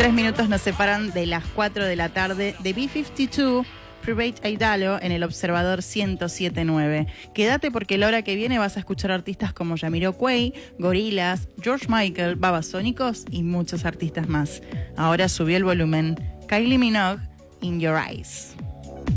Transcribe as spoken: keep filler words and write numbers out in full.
Tres minutos nos separan de las cuatro de la tarde de B cincuenta y dos, Private Idalo en el Observador ciento siete punto nueve. Quédate porque la hora que viene vas a escuchar artistas como Jamiroquai, Gorillaz, George Michael, Babasónicos y muchos artistas más. Ahora subió el volumen. Kylie Minogue, In Your Eyes.